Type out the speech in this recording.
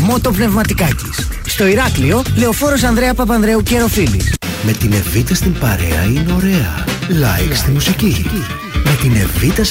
Μότο Πνευματικάκης. Στο Ηράκλειο, Λεωφόρος Ανδρέα Παπανδρέου και Ροφίλης. Με την Εβίτα στην παρέα είναι ωραία. Like στη μουσική. Με την Εβίτα